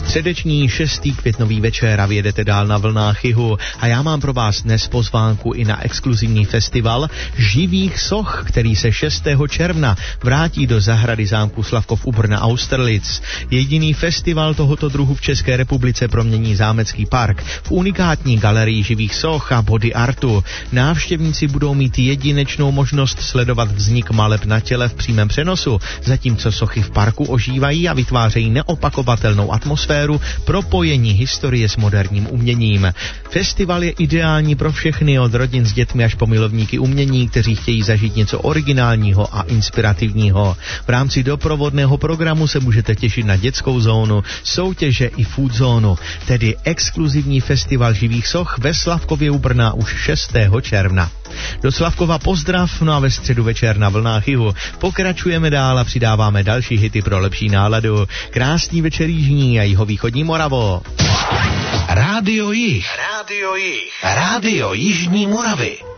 Středeční 6. květnový večer a vyjedete dál na vlnách Jihu a já mám pro vás dnes pozvánku i na exkluzivní festival živých soch, který se 6. června vrátí do zahrady zámku Slavkov u Brna Austerlitz. Jediný festival tohoto druhu v České republice promění zámecký park v unikátní galerii živých soch a body artu. Návštěvníci budou mít jedinečnou možnost sledovat vznik maleb na těle v přímém přenosu, zatímco sochy v parku ožívají a vytvářejí neopakovatelnou atmosféru propojení historie s moderním uměním. Festival je ideální pro všechny, od rodin s dětmi až po milovníky umění, kteří chtějí zažít něco originálního a inspirativního. V rámci doprovodného programu se můžete těšit na dětskou zónu, soutěže i food zónu, tedy exkluzivní festival živých soch ve Slavkově u Brna už 6. června. Do Slavkova pozdrav, no a ve středu večer na vlnách Jihu pokračujeme dál a přidáváme další hity pro lepší náladu. Krásný večer Jižní a jihovýchodní Moravo. Rádio Jih. Rádio Jih. Rádio Jižní Moravy.